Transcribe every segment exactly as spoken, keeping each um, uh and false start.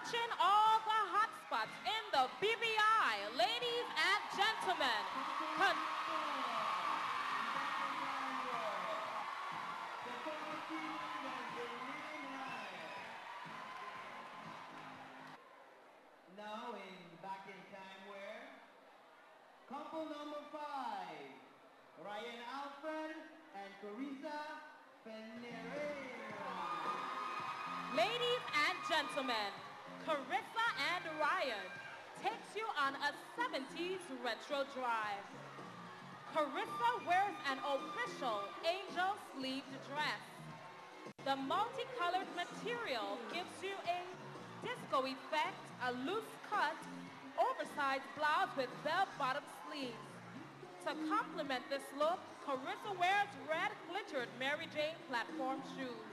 touching all the hot spots in the B V I, ladies and gentlemen. Con- Now in back in time where couple number five, Ryan Alfred and Carissa Pereira. Ladies and gentlemen, Carissa and Ryan takes you on a seventies retro drive. Carissa wears an official angel sleeved dress. The multicolored material gives you a disco effect, a loose cut, oversized blouse with bell-bottom sleeves. To complement this look, Carissa wears red glittered Mary Jane platform shoes.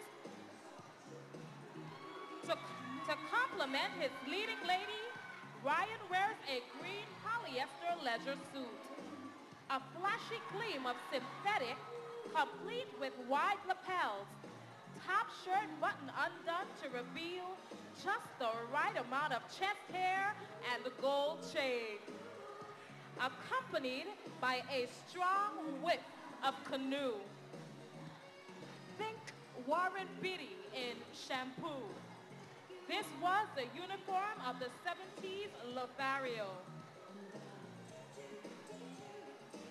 To, to complement his leading lady, Ryan wears a green polyester leisure suit. A flashy gleam of synthetic, complete with wide lapels. Top shirt button undone to reveal just the right amount of chest hair and the gold chain. Accompanied by a strong whiff of canoe. Think Warren Beatty in Shampoo. This was the uniform of the seventies Lothario.